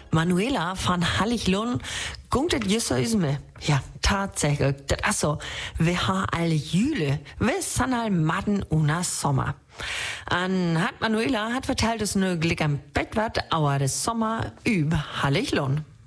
Manuela von Halliglohn gungt et just is me. Ja, tatsächlich. Das ist so. Wir haben alle Jüle. Wir sind all Madden una Sommer. An hat Manuela hat verteilt, dass ne Glick am Bett wat, aber des Sommer üb Halliglohn.